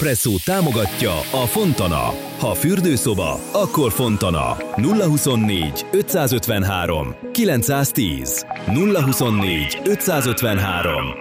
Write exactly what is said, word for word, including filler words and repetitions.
Presszó támogatja a Fontana. Ha fürdőszoba, akkor Fontana. nulla huszonnégy ötszázötvenhárom kilencszáztíz nulla huszonnégy ötszázötvenhárom